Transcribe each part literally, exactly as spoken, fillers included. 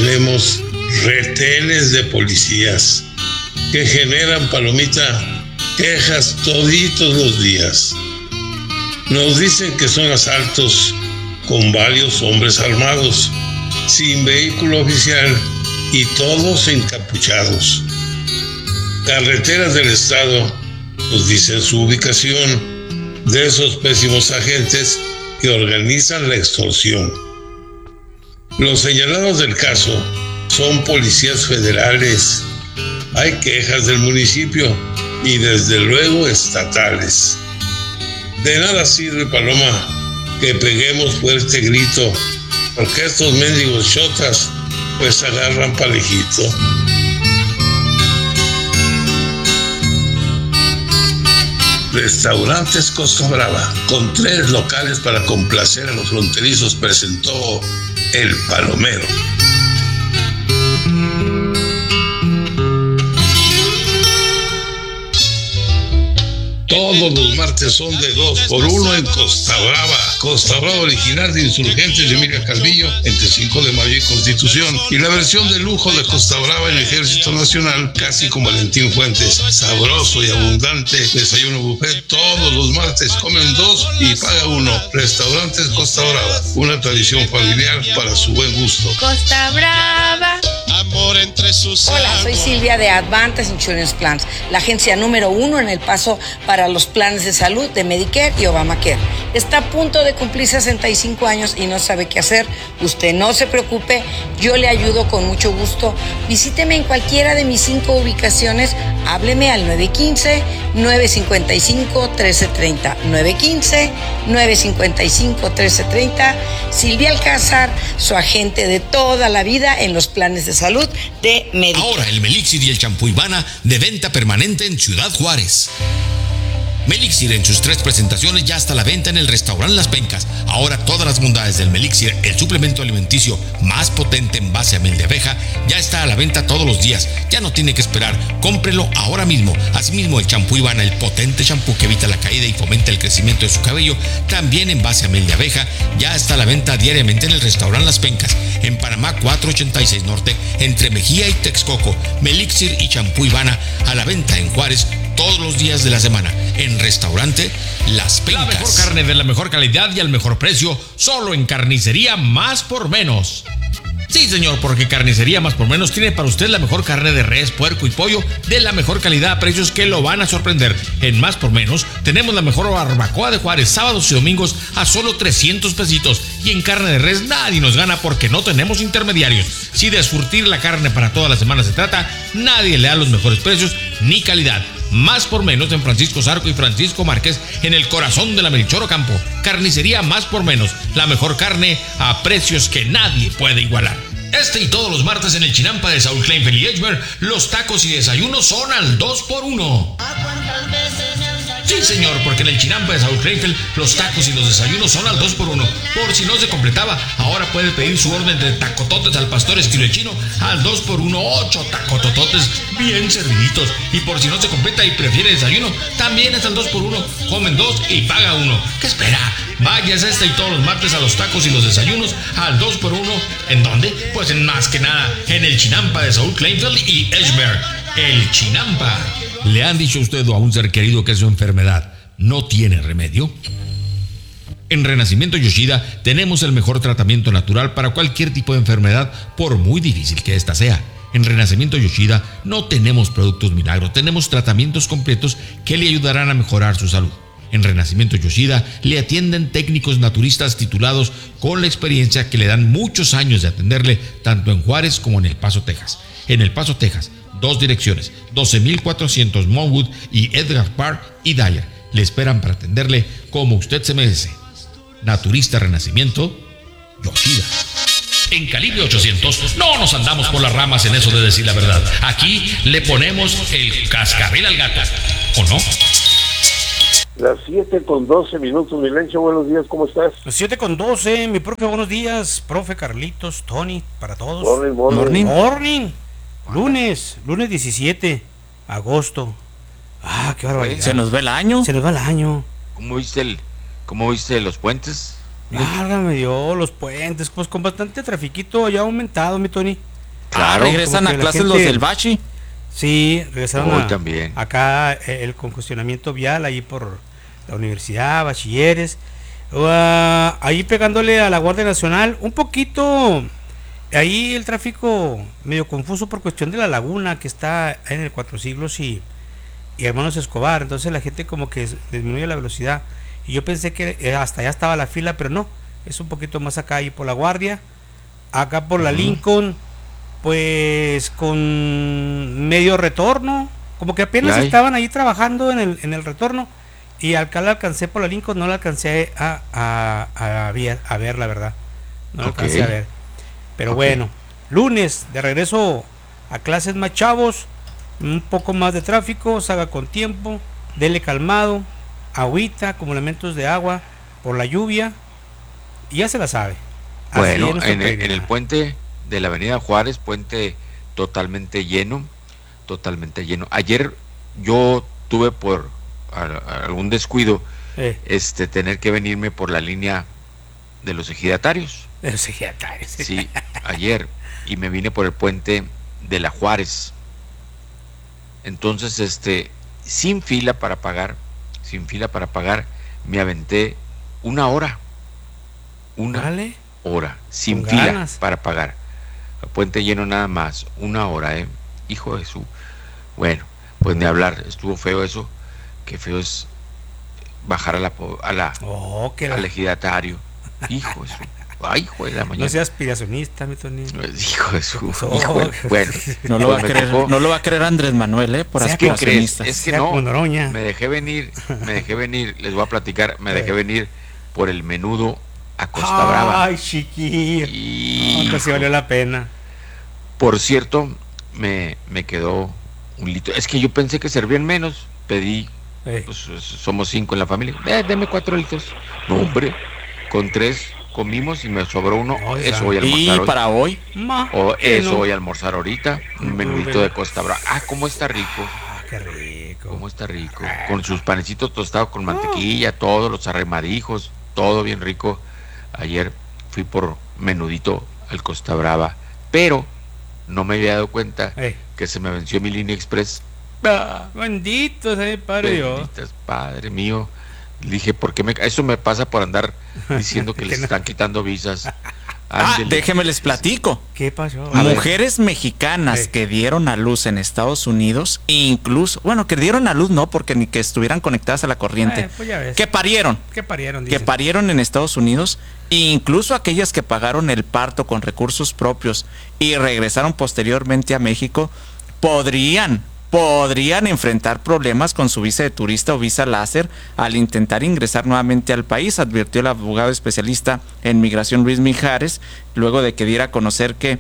tenemos retenes de policías que generan, palomita, quejas toditos los días. Nos dicen que son asaltos con varios hombres armados, sin vehículo oficial y todos encapuchados. Carreteras del Estado nos dicen su ubicación de esos pésimos agentes que organizan la extorsión. Los señalados del caso son policías federales. Hay quejas del municipio y desde luego estatales. De nada sirve, Paloma, que peguemos fuerte grito, porque estos mendigos chotas pues agarran parejito. Restaurantes Costa Brava, con tres locales para complacer a los fronterizos, presentó El Palomero. Todos los martes son de dos por uno en Costa Brava. Costa Brava original de Insurgentes de Emilia Calvillo, entre cinco de mayo y Constitución. Y la versión de lujo de Costa Brava en Ejército Nacional, casi con Valentín Fuentes. Sabroso y abundante desayuno buffet. Todos los martes comen dos y paga uno. Restaurantes Costa Brava, una tradición familiar para su buen gusto. Costa Brava. Amor entre sus Hola, soy Silvia de Advantage Insurance Plans, la agencia número uno en El Paso para los planes de salud de Medicare y Obamacare. Está a punto de cumplir sesenta y cinco años y no sabe qué hacer. Usted no se preocupe, yo le ayudo con mucho gusto. Visíteme en cualquiera de mis cinco ubicaciones. Hábleme al nueve uno cinco, nueve cinco cinco, uno tres tres cero. nueve uno cinco, nueve cinco cinco, uno tres tres cero. Silvia Alcázar, su agente de toda la vida en los planes de salud de Medicare. Ahora el Melixir y el champú Ivana de venta permanente en Ciudad Juárez. Melixir en sus tres presentaciones ya está a la venta en el restaurante Las Pencas. Ahora todas las bondades del Melixir, el suplemento alimenticio más potente en base a miel de abeja, ya está a la venta todos los días. Ya no tiene que esperar, cómprelo ahora mismo. Asimismo el champú Ivana, el potente champú que evita la caída y fomenta el crecimiento de su cabello, también en base a miel de abeja, ya está a la venta diariamente en el restaurante Las Pencas, en Panamá cuatrocientos ochenta y seis Norte, entre Mejía y Texcoco. Melixir y champú Ivana a la venta en Juárez todos los días de la semana en restaurante Las Pencas. La mejor carne de la mejor calidad y al mejor precio, solo en Carnicería Más por Menos. Sí, señor, porque Carnicería Más por Menos tiene para usted la mejor carne de res, puerco y pollo de la mejor calidad a precios que lo van a sorprender. En Más por Menos tenemos la mejor barbacoa de Juárez, sábados y domingos a solo trescientos pesitos. Y en carne de res nadie nos gana porque no tenemos intermediarios. Si de surtir la carne para toda la semana se trata, nadie le da los mejores precios ni calidad. Más por Menos en Francisco Zarco y Francisco Márquez, en el corazón de la Melchor Ocampo. Carnicería Más por Menos, la mejor carne a precios que nadie puede igualar. Este y todos los martes en el Chinampa de Saúl Kleinfeld y Edgemer, los tacos y desayunos son al dos por uno. Sí, señor, porque en el Chinampa de Saúl Kleinfeld los tacos y los desayunos son al dos por uno. Por si no se completaba, ahora puede pedir su orden de tacototes al pastor estilo chino al dos por uno, ocho tacotototes bien serviditos. Y por si no se completa y prefiere desayuno, también es al dos por uno. Comen dos y paga uno. ¿Qué espera? Vayas este y todos los martes a los tacos y los desayunos al dos por uno. ¿En dónde? Pues en más que nada en el Chinampa de Saúl Kleinfeld y Edgemer. El Chinampa. ¿Le han dicho a usted o a un ser querido que su enfermedad no tiene remedio? En Renacimiento Yoshida tenemos el mejor tratamiento natural para cualquier tipo de enfermedad, por muy difícil que ésta sea. En Renacimiento Yoshida no tenemos productos milagros, tenemos tratamientos completos que le ayudarán a mejorar su salud. En Renacimiento Yoshida le atienden técnicos naturistas titulados con la experiencia que le dan muchos años de atenderle tanto en Juárez como en El Paso, Texas. En El Paso, Texas, dos direcciones, doce mil cuatrocientos Monwood y Edgar Park y Dyer. Le esperan para atenderle como usted se merece. Naturista Renacimiento Yoshida. En Calibre ochocientos no nos andamos por las ramas en eso de decir la verdad. Aquí le ponemos el cascabel al gato, ¿o no? Las siete con doce minutos, Milencio, buenos días, ¿cómo estás? Las siete con doce, mi profe, buenos días, profe Carlitos, Tony, para todos. Morning, morning. Morning. Morning. Lunes, lunes diecisiete, agosto. Ah, qué barbaridad. ¿Se nos va el año? Se nos va el año. ¿Cómo viste el, cómo viste los puentes? Válgame Dios, los puentes, pues con bastante trafiquito ya aumentado, mi Tony. Claro, regresan a clases gente, los del Bachi. Sí, regresaron oh, a, también. acá el congestionamiento vial ahí por la universidad, bachilleres, uh, ahí pegándole a la Guardia Nacional, un poquito, ahí el tráfico medio confuso por cuestión de la laguna que está en el Cuatro Siglos y, y Hermanos Escobar, entonces la gente como que disminuye la velocidad, y yo pensé que hasta allá estaba la fila, pero no, es un poquito más acá ahí por la Guardia, acá por la uh-huh. Lincoln, pues con medio retorno, como que apenas estaban ahí trabajando en el, en el retorno, y acá la alcancé por la Lincoln, no la alcancé a, a, a, a, ver, a ver, la verdad, no la okay. alcancé a ver, pero okay. bueno, lunes, de regreso a clases más chavos, un poco más de tráfico, salga con tiempo, dele calmado, agüita, como elementos de agua, por la lluvia, y ya se la sabe. Bueno, en el, en el puente de la Avenida Juárez, puente totalmente lleno, totalmente lleno. Ayer yo tuve por a, a algún descuido eh. este tener que venirme por la línea de los ejidatarios. De los ejidatarios. Sí, ayer, y me vine por el puente de la Juárez. Entonces, este, sin fila para pagar, sin fila para pagar, me aventé una hora. Una ¿Vale? hora, sin fila ganas. para pagar. El puente lleno nada más, una hora, ¿eh? Hijo de su... Bueno, pues ni hablar, estuvo feo eso, que feo es bajar a la a la oh, que al la... ejidatario. Hijo de su... Ay, hijo de la mañana. No seas aspiracionista, mi Tony. Hijo de su... Oh. Hijo de... Bueno. No lo, va a creer, no lo va a creer Andrés Manuel, ¿eh? Por aspiracionista. Es que no, me dejé venir, me dejé venir, les voy a platicar, me dejé venir por el menudo a Costa Ay, Brava. Ay, chiquillo. Y... No, que sí valió la pena. Por cierto, me, me quedó un litro. Es que yo pensé que servían menos. Pedí, hey. pues somos cinco en la familia. Eh, deme cuatro litros. No, hombre, con tres comimos y me sobró uno. No, eso voy a almorzar ¿Y hoy. para hoy? O eso no. voy a almorzar ahorita. Un menudito de Costa Brava. Ah, cómo está rico. Ah, qué rico. Cómo está rico. Con sus panecitos tostados con mantequilla, todos los arremadijos, todo bien rico. Ayer fui por menudito al Costa Brava, pero no me había dado cuenta hey. que se me venció mi línea express. Ah, bendito sea padre Dios. Padre mío. Dije, ¿por qué me... eso me pasa por andar diciendo que les no. están quitando visas? Ah, déjenme les platico. ¿Qué pasó? A Mujeres ver. mexicanas hey. que dieron a luz en Estados Unidos, incluso, bueno, que dieron a luz no, porque ni que estuvieran conectadas a la corriente, eh, pues ya ves. que parieron, que parieron, dicen. que parieron en Estados Unidos, incluso aquellas que pagaron el parto con recursos propios y regresaron posteriormente a México, podrían podrían enfrentar problemas con su visa de turista o visa láser al intentar ingresar nuevamente al país, advirtió el abogado especialista en migración Luis Mijares, luego de que diera a conocer que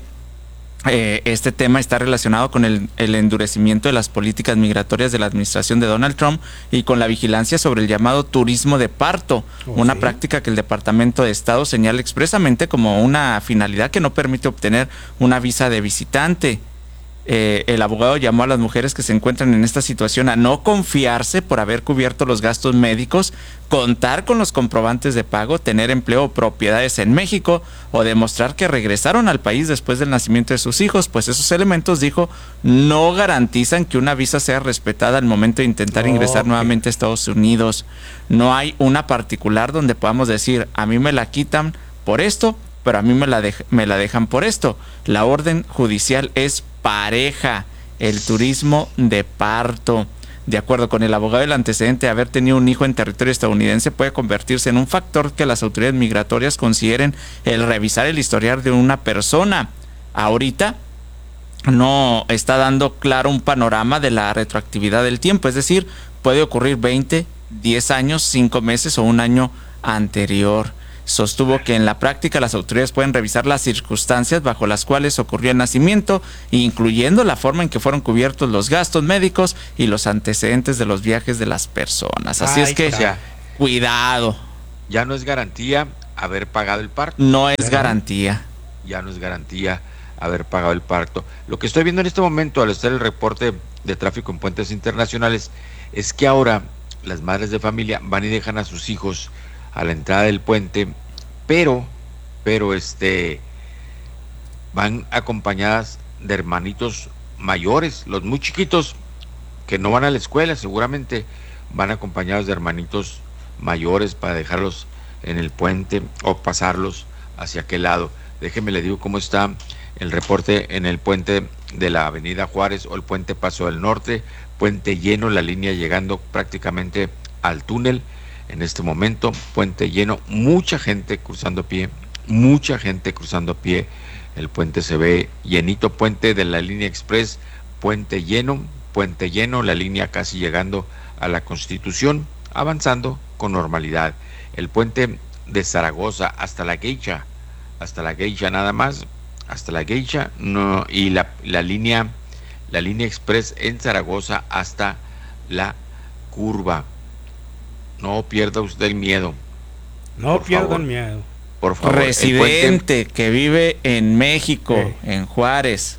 eh, este tema está relacionado con el, el endurecimiento de las políticas migratorias de la administración de Donald Trump y con la vigilancia sobre el llamado turismo de parto, oh, una ¿sí? práctica que el Departamento de Estado señala expresamente como una finalidad que no permite obtener una visa de visitante. Eh, el abogado llamó a las mujeres que se encuentran en esta situación a no confiarse por haber cubierto los gastos médicos, contar con los comprobantes de pago, tener empleo o propiedades en México o demostrar que regresaron al país después del nacimiento de sus hijos, pues esos elementos, dijo, no garantizan que una visa sea respetada al momento de intentar ingresar okay. nuevamente a Estados Unidos. No hay una particular donde podamos decir, a mí me la quitan por esto, pero a mí me la, dej- me la dejan por esto. La orden judicial es pareja, el turismo de parto. De acuerdo con el abogado, el antecedente de haber tenido un hijo en territorio estadounidense puede convertirse en un factor que las autoridades migratorias consideren el revisar el historial de una persona. Ahorita no está dando claro un panorama de la retroactividad del tiempo, es decir, puede ocurrir veinte, diez años, cinco meses o un año anterior. Sostuvo que en la práctica las autoridades pueden revisar las circunstancias bajo las cuales ocurrió el nacimiento, incluyendo la forma en que fueron cubiertos los gastos médicos y los antecedentes de los viajes de las personas. Así Ay, es que, o sea, cuidado. Ya no es garantía haber pagado el parto. No es garantía. Ya no es garantía haber pagado el parto. Lo que estoy viendo en este momento al estar el reporte de tráfico en puentes internacionales es que ahora las madres de familia van y dejan a sus hijos a la entrada del puente, pero, pero este, van acompañadas de hermanitos mayores, los muy chiquitos que no van a la escuela, seguramente van acompañados de hermanitos mayores para dejarlos en el puente o pasarlos hacia aquel lado. Déjeme le digo cómo está el reporte en el puente de la Avenida Juárez o el puente Paso del Norte, puente lleno, la línea llegando prácticamente al túnel en este momento, puente lleno, mucha gente cruzando a pie, mucha gente cruzando a pie, el puente se ve llenito, puente de la línea express, puente lleno, puente lleno, la línea casi llegando a la Constitución, avanzando con normalidad. El puente de Zaragoza hasta la Geisha, hasta la Geisha nada más, hasta la Geisha, no, y la, la línea, la línea express en Zaragoza hasta la curva. No pierda usted el miedo. No pierda el miedo. Por favor. Residente que vive en México, sí. en Juárez,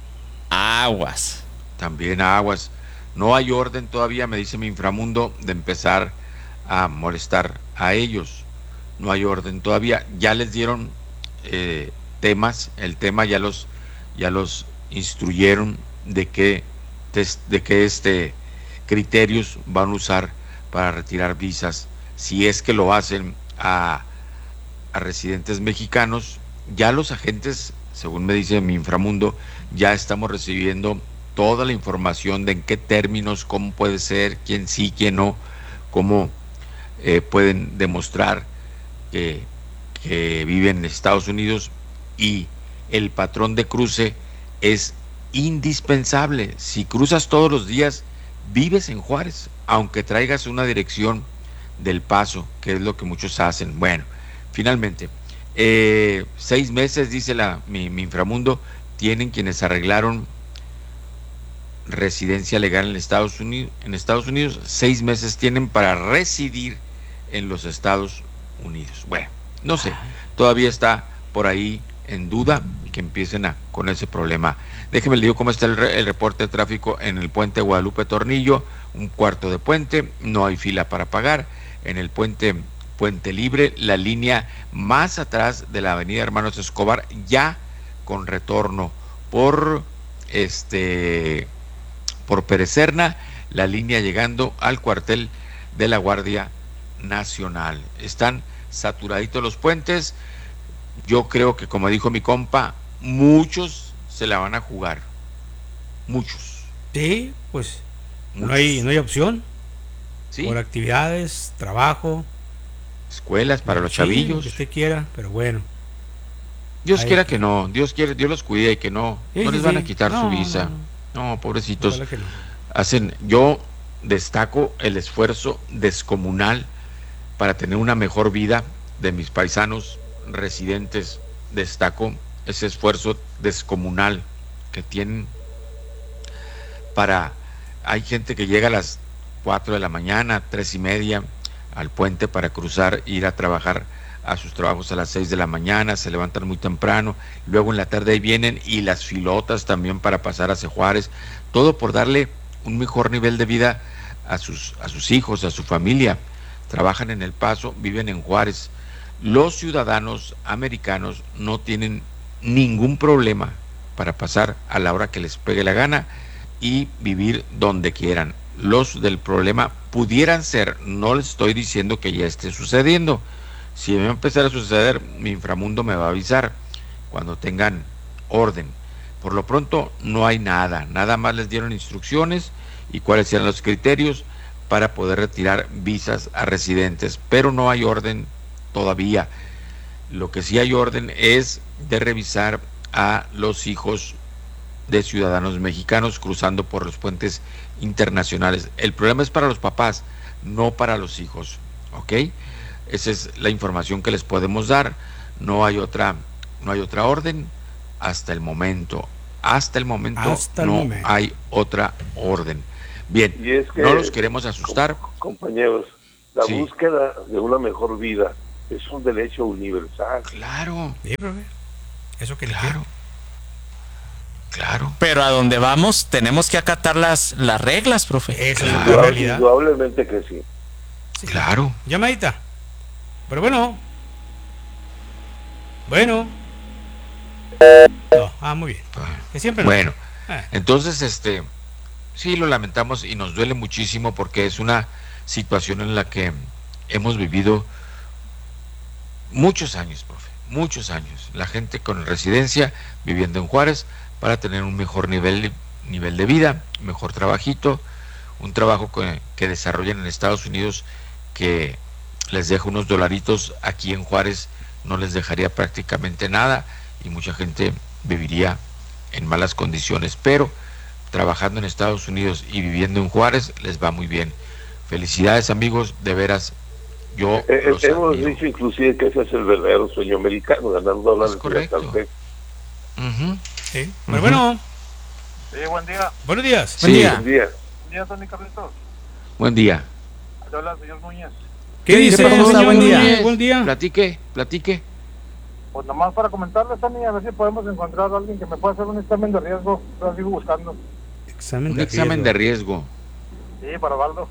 aguas. También aguas. No hay orden todavía, me dice mi inframundo, de empezar a molestar a ellos. No hay orden todavía. Ya les dieron eh, temas, el tema ya los ya los instruyeron de qué de qué este criterios van a usar para retirar visas, si es que lo hacen a, a residentes mexicanos. Ya los agentes, según me dice mi inframundo, ya estamos recibiendo toda la información de en qué términos, cómo puede ser, quién sí, quién no, cómo eh, pueden demostrar que, que viven en Estados Unidos, y el patrón de cruce es indispensable. Si cruzas todos los días, vives en Juárez, aunque traigas una dirección del Paso, que es lo que muchos hacen. Bueno, finalmente, eh, seis meses, dice la, mi, mi inframundo, tienen quienes arreglaron residencia legal en Estados Unidos, en Estados Unidos, seis meses tienen para residir en los Estados Unidos. Bueno, no sé, todavía está por ahí en duda que empiecen a, con ese problema. Déjeme le digo cómo está el, re, el reporte de tráfico en el puente Guadalupe Tornillo, un cuarto de puente, no hay fila para pagar. En el puente Puente Libre, la línea más atrás de la avenida Hermanos Escobar, ya con retorno por este por Perecerna, la línea llegando al cuartel de la Guardia Nacional. Están saturaditos los puentes. Yo creo que, como dijo mi compa, muchos se la van a jugar. Muchos. Sí, pues muchos. no hay no hay opción. Sí. Por actividades, trabajo, escuelas para los sí, chavillos. Lo que usted quiera, pero bueno. Dios quiera que... que no, Dios quiere, Dios los cuide y que no, sí, no les sí, van a quitar no, su visa. No, no. No, pobrecitos. No. Hacen, yo destaco el esfuerzo descomunal para tener una mejor vida de mis paisanos residentes. Destaco ese esfuerzo descomunal que tienen para, hay gente que llega a las cuatro de la mañana, tres y media al puente para cruzar, ir a trabajar a sus trabajos a las seis de la mañana, se levantan muy temprano, luego en la tarde vienen, y las filotas también para pasar hacia Juárez, todo por darle un mejor nivel de vida a sus, a sus hijos, a su familia. Trabajan en El Paso, viven en Juárez. Los ciudadanos americanos no tienen ningún problema para pasar a la hora que les pegue la gana y vivir donde quieran. Los del problema pudieran ser, no les estoy diciendo que ya esté sucediendo. Si me va a empezar a suceder, mi inframundo me va a avisar cuando tengan orden. Por lo pronto no hay nada, nada más les dieron instrucciones y cuáles eran los criterios para poder retirar visas a residentes, pero no hay orden todavía. Lo que sí hay orden es de revisar a los hijos de ciudadanos mexicanos cruzando por los puentes internacionales. El problema es para los papás, no para los hijos, ¿ok? Esa es la información que les podemos dar. No hay otra, no hay otra orden hasta el momento. Hasta el momento hasta el no momento. Hay otra orden. Bien, y es que, no los queremos asustar. Compañeros, la sí. búsqueda de una mejor vida es un derecho universal. Claro. Sí, profe. Eso que le claro. quiero. Claro. Pero a donde vamos tenemos que acatar las, las reglas, profe. Esa claro. es la realidad. Indudablemente que sí. sí. Claro. Llamadita. Pero bueno. Bueno. No. Ah, muy bien. Que siempre no. Bueno, Ah. entonces, este, sí lo lamentamos y nos duele muchísimo porque es una situación en la que hemos vivido muchos años, profe, muchos años. La gente con residencia viviendo en Juárez para tener un mejor nivel, nivel de vida, mejor trabajito, un trabajo que, que desarrollan en Estados Unidos que les deja unos dolaritos, aquí en Juárez no les dejaría prácticamente nada y mucha gente viviría en malas condiciones, pero trabajando en Estados Unidos y viviendo en Juárez les va muy bien. Felicidades, amigos, de veras, yo Eh, los hemos admiro. dicho inclusive que ese es el verdadero sueño americano, ganar dólares. Es correcto. directamente. Ujú. Sí. Ujú. Bueno, Sí, buen día. buenos días. Sí. día. Buen día. Buen día, Tony Carlitos. Buen día. Te habla el señor Núñez. ¿Qué, ¿Qué dice? pasó? señor Buen día. Núñez? Buen día. Platique, platique. Pues nomás para comentarles, Tony, a ver si podemos encontrar a alguien que me pueda hacer un examen de riesgo. Lo sigo buscando. Examen Un de examen riesgo. de riesgo, Sí, para Valdo.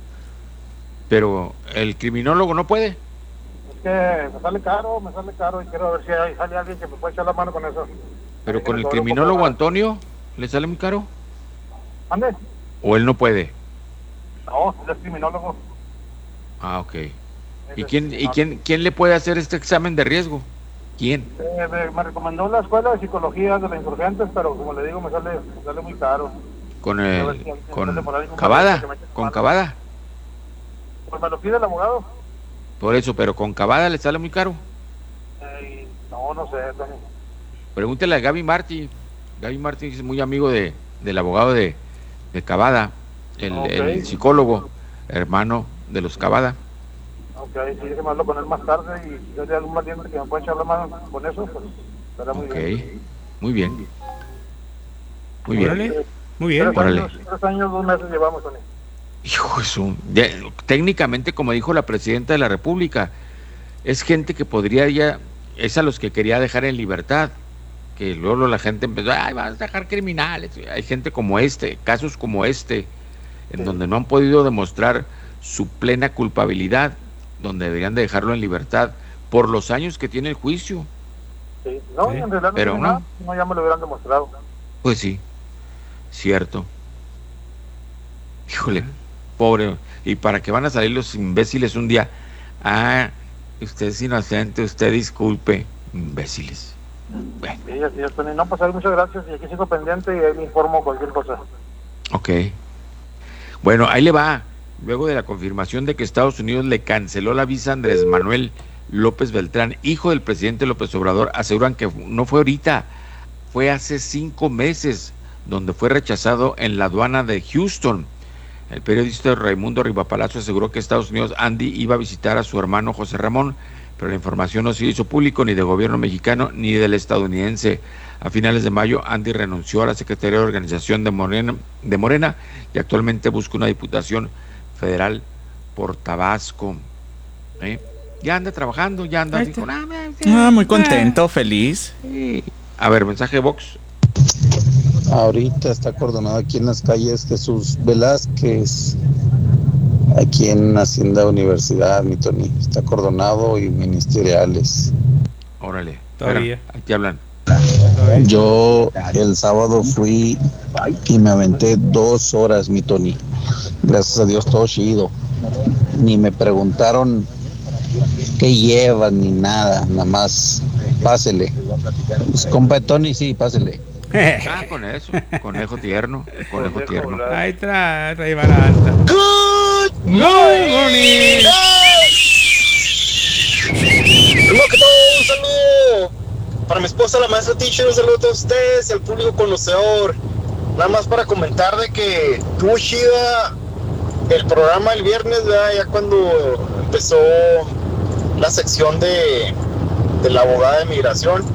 pero el criminólogo no puede. Es que me sale caro, me sale caro y quiero ver si hay, sale alguien que me pueda echar la mano con eso. Pero Ahí con me el cobró un criminólogo poco más. Antonio, ¿le sale muy caro? ¿Ande? ¿O él no puede? No, él es criminólogo. Ah, ok. Él ¿Y es quién, y criminólogo. quién, quién le puede hacer este examen de riesgo? ¿Quién? Eh, me, me recomendó la escuela de psicología de los insurgentes, pero como le digo, me sale, me sale muy caro. ¿Con A ver el, si alguien con puede poner algún Cavada? que me eche ¿Con mano. Cavada? Pues me lo pide el abogado. Por eso, pero con Cavada le sale muy caro. Eh, y no, no sé, Tony. Pregúntele a Gaby Martí. Gaby Martí es muy amigo de, del abogado de, de Cavada, el, Ok. el psicólogo, hermano de los Cavada. Ok, sí, déjeme hablar con él más tarde y si hay algún valiente que me pueda echar la mano con eso, pues estará muy Ok, bien. muy bien. Muy bien. Órale. Muy bien. Tres Órale. años, tres años, dos meses llevamos, Tony. Hijo de su- de- técnicamente, como dijo la presidenta de la República, es gente que podría ya, es a los que quería dejar en libertad, que luego la gente empezó, ay, vas a dejar criminales. Hay gente como este, casos como este, en Sí. donde no han podido demostrar su plena culpabilidad, donde deberían de dejarlo en libertad por los años que tiene el juicio. Sí. No, Sí. en realidad no Pero tiene no. nada, no, ya me lo hubieran demostrado. Pues sí, cierto. Híjole, pobre. Y para que van a salir los imbéciles un día, ah, usted es inocente, usted disculpe, imbéciles. Bueno, Sí, así es, Tony. No, pues ahí muchas gracias y aquí sigo pendiente y ahí me informo cualquier cosa. ok. Bueno, ahí le va. Luego de la confirmación de que Estados Unidos le canceló la visa a Andrés Manuel López Beltrán, hijo del presidente López Obrador, aseguran que no fue ahorita, fue hace cinco meses, donde fue rechazado en la aduana de Houston. El periodista Raimundo Rivapalacio aseguró que Estados Unidos, Andy, iba a visitar a su hermano José Ramón, pero la información no se hizo público ni del gobierno mexicano ni del estadounidense. A finales de mayo, Andy renunció a la Secretaría de Organización de Morena, de Morena y actualmente busca una diputación federal por Tabasco. ¿Eh? Ya anda trabajando, ya anda. Ahí Dijo, está. "Ah, me- Ah, muy contento, feliz. sí". A ver, mensaje de Vox. Ahorita está acordonado aquí en las calles Jesús Velázquez, aquí en Hacienda Universidad, mi Tony. Está acordonado y ministeriales. Órale. Todavía. Espera, ahí te hablan. Yo el sábado fui y me aventé dos horas, mi Tony. Gracias a Dios todo chido. Ni me preguntaron qué llevan ni nada, nada más pásele. Pues, compa Tony, sí, pásele. Ah, con eso. Conejo tierno. Conejo tierno. Ahí trae, trae vara alta. Good morning. Primero que todo, un saludo para mi esposa, la maestra teacher, un saludo a todos ustedes y al público conocedor. Nada más para comentar de que tuvo chida el programa el viernes, ¿verdad? Ya cuando empezó la sección de, de la abogada de migración.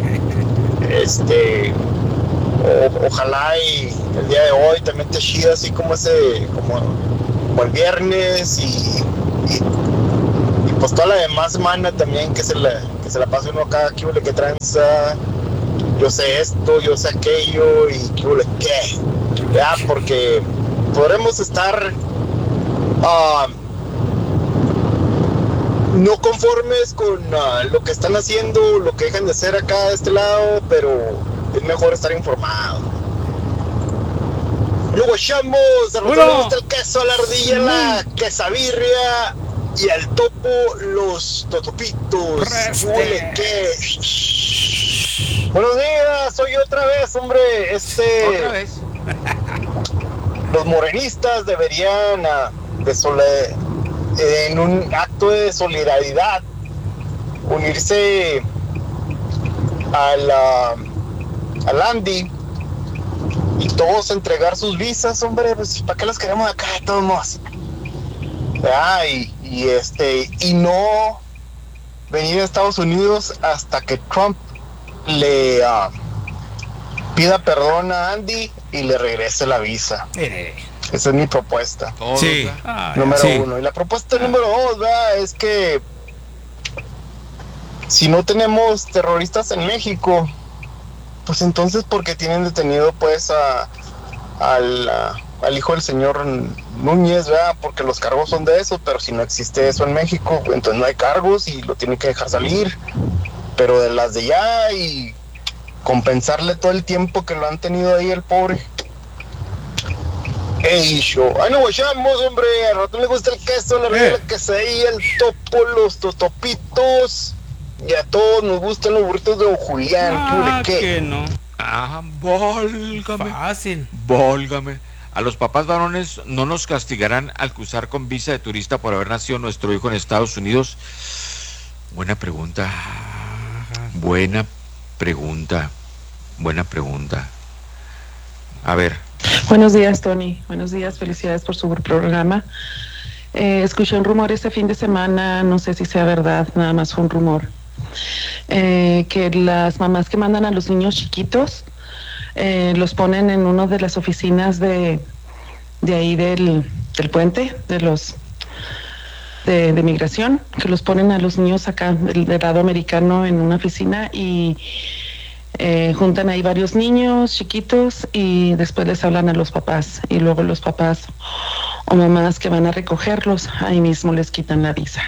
Este, o, ojalá y el día de hoy también te chida así como ese, como, como el viernes y, y, y pues toda la demás semana también que se la, que se la pase uno acá, que huele que tranza, yo sé esto, yo sé aquello y que huele qué, ya, porque podremos estar uh, no conformes con uh, lo que están haciendo, lo que dejan de hacer acá de este lado, pero es mejor estar informado. Luego echamos, a nosotros Bueno. nos gusta el queso, la ardilla, la quesabirria y al topo los totopitos. Huele que... Buenos días, soy otra vez, hombre. Este... Otra vez. Los morenistas deberían, ah, de sole- en un acto de solidaridad, unirse a la, al Andy y todos entregar sus visas, hombre, pues ¿para qué las queremos acá de todos modos? Ah, y, y este, y no venir a Estados Unidos hasta que Trump le uh, pida perdón a Andy y le regrese la visa. Eh, Esa es mi propuesta. Todos, Sí. ¿verdad? ah, Número Sí. uno. Y la propuesta número dos, ¿verdad? Es que si no tenemos terroristas en México, pues entonces porque tienen detenido pues a, al, a- al hijo del señor Núñez, ¿verdad? Porque los cargos son de eso, pero si no existe eso en México, entonces no hay cargos y lo tienen que dejar salir. Pero de las de ya y compensarle todo el tiempo que lo han tenido ahí el pobre. Ey, show. Ay, no guachamos, hombre. Al rato le gusta el queso, la regla, Eh. que se el topo, los totopitos. Y a todos nos gustan los burritos de Don Julián. ah, ¿Qué? que no. Ah, válgame. Fácil. Válgame. A los papás varones no nos castigarán al cruzar con visa de turista por haber nacido nuestro hijo en Estados Unidos. Buena pregunta. Buena pregunta. Buena pregunta. A ver. Buenos días, Tony. Buenos días, felicidades por su programa. Eh, escuché un rumor este fin de semana, no sé si sea verdad, nada más fue un rumor, eh, que las mamás que mandan a los niños chiquitos eh, los ponen en una de las oficinas de, de ahí del, del puente, de los de, de migración, que los ponen a los niños acá del, del lado americano en una oficina y Eh, juntan ahí varios niños chiquitos y después les hablan a los papás y luego los papás o mamás que van a recogerlos ahí mismo les quitan la visa.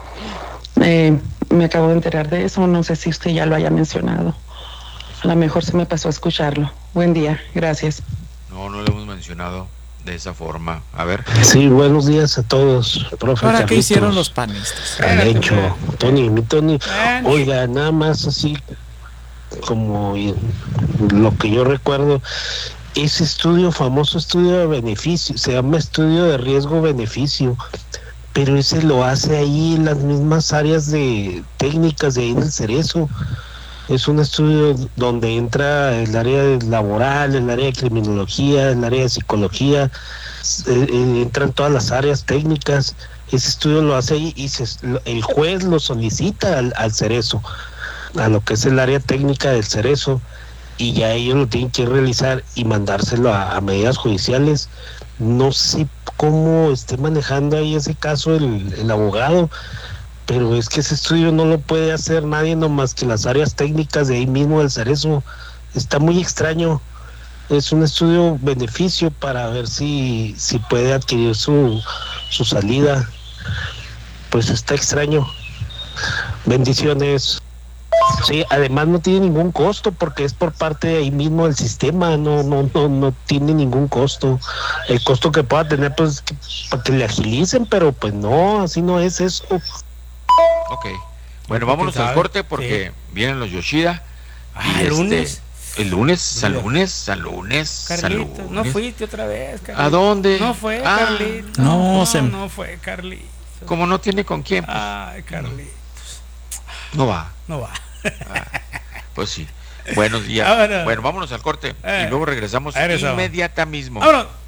Eh, me acabo de enterar de eso, no sé si usted ya lo haya mencionado. A lo mejor se me pasó a escucharlo. Buen día, gracias. No, no lo hemos mencionado de esa forma. A ver. Sí, buenos días a todos, profe. ¿Ahora qué Carlitos, hicieron los panistas? Calencho, Tony, mi Tony. Bueno. Oiga, nada más así como y- lo que yo recuerdo, ese estudio, famoso estudio de beneficio, se llama estudio de riesgo-beneficio, pero ese lo hace ahí en las mismas áreas de técnicas de ahí en el Cerezo. Es un estudio donde entra el área laboral, el área de criminología, el área de psicología, eh, eh, entran todas las áreas técnicas. Ese estudio lo hace ahí y se, el juez lo solicita al, al Cerezo, a lo que es el área técnica del Cerezo, y ya ellos lo tienen que realizar y mandárselo a, a medidas judiciales. No sé cómo esté manejando ahí ese caso el, el abogado, pero es que ese estudio no lo puede hacer nadie nomás que las áreas técnicas de ahí mismo del Cerezo. Está muy extraño. Es un estudio beneficio para ver si, si puede adquirir su, su salida. Pues está extraño. Bendiciones. Sí, además no tiene ningún costo porque es por parte de ahí mismo del sistema, no no no no tiene ningún costo. El costo que pueda tener pues es que, para que le agilicen, pero pues no, así no es eso. Ok. Bueno, vámonos al corte porque vienen los Yoshida. Ah, y el este, lunes. El lunes, San lunes, San lunes, San Carlitos, lunes. no fuiste otra vez, Carlitos. ¿A dónde? No fue, Ah, Carlitos. no, no, se- no fue, Carlitos. Como no tiene con quién, pues, Ay, Carlitos. no va. No va. Pues sí. Buenos días. Ahora. Bueno, vámonos al corte Eh, y luego regresamos regresamos. inmediata mismo. Vámonos.